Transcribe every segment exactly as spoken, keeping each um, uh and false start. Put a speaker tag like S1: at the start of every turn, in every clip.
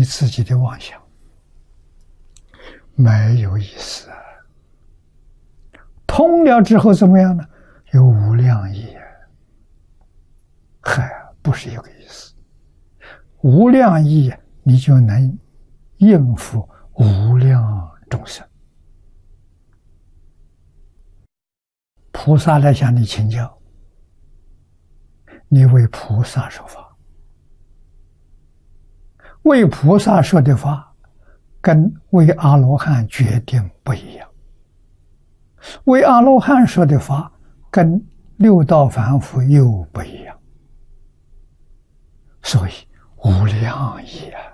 S1: 自己的妄想，没有意思啊。通了之后怎么样呢？有无量义啊，嗨，不是一个意思。无量义，你就能应付无量众生。菩萨来向你请教，你为菩萨说法，为菩萨说的法跟为阿罗汉决定不一样。为阿罗汉说的法跟六道凡夫又不一样，所以无量义啊，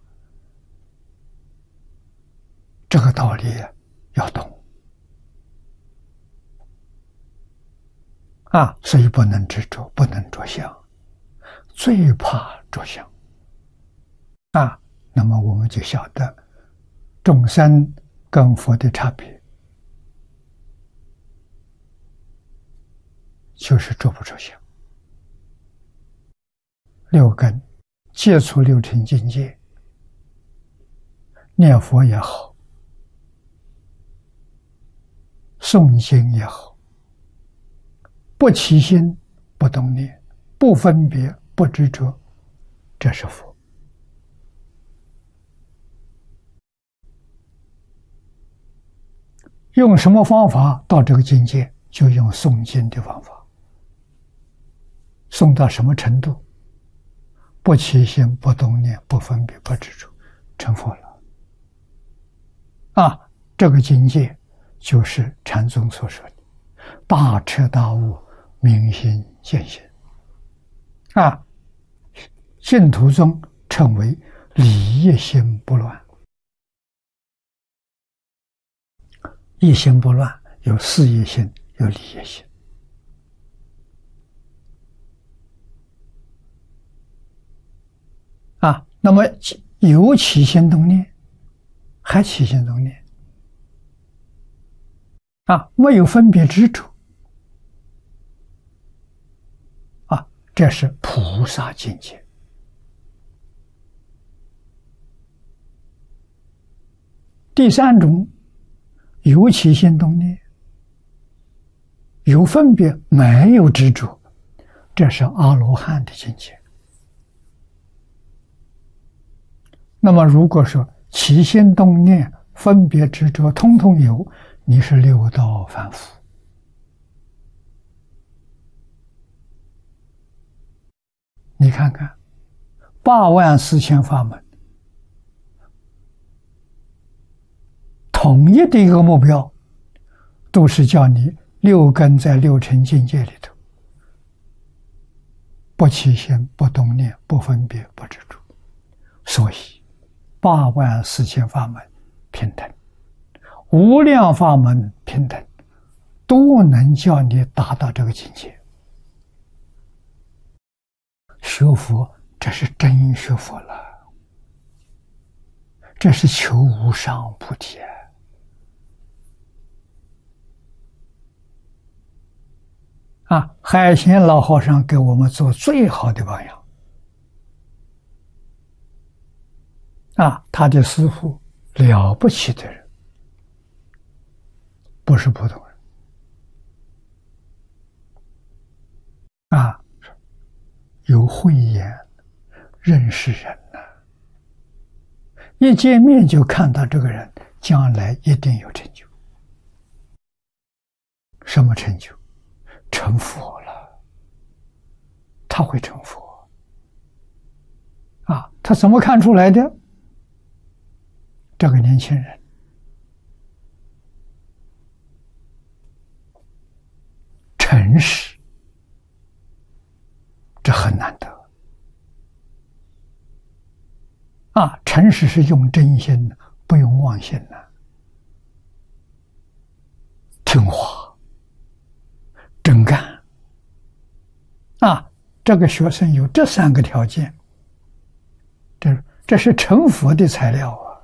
S1: 这个道理要懂啊，所以不能执着，不能着相，最怕着相啊。那么我们就晓得众生跟佛的差别，就是着不着相。六根接触六尘境界，念佛也好，诵经也好，不起心，不动念，不分别，不执着，这是佛。用什么方法到这个境界？就用诵经的方法。诵到什么程度？不起心，不动念，不分别，不执着，成佛了。啊，这个境界就是禅宗所说的大彻大悟，明心见性。啊，净土宗称为理一心不乱。一心不乱，有事业心，有理业心。啊，那么有起心动念，还起心动念，啊，没有分别执着，啊，这是菩萨境界。第三种，有起心动念，有分别，没有执着，这是阿罗汉的境界。那么如果说起心动念、分别执着通通有，你是六道凡夫。你看看八万四千法门，统一的一个目标，都是叫你六根在六尘境界里头，不起心，不动念，不分别，不执着。所以八万四千法门平等，无量法门平等，都能叫你达到这个境界。学佛，这是真学佛了，这是求无上菩提。啊，海贤老和尚给我们做最好的榜样。啊，他的师父了不起的人，不是普通人。啊，有慧眼，认识人呐、啊，一见面就看到这个人将来一定有成就。什么成就？成佛了，他会成佛。啊，他怎么看出来的？这个年轻人诚实，这很难得啊！诚实是用真心的，不用妄心的。听话、真干啊！这个学生有这三个条件，这这是成佛的材料啊！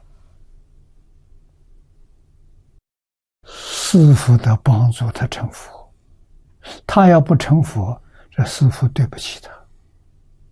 S1: 师父的帮助他成佛，他要不成佛，这师父对不起他。